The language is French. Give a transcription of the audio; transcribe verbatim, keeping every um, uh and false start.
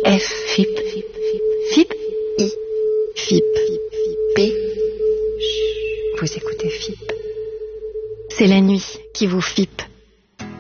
F. F I P. F I P. I. F I P. P. Vous écoutez F I P. C'est la nuit qui vous F I P.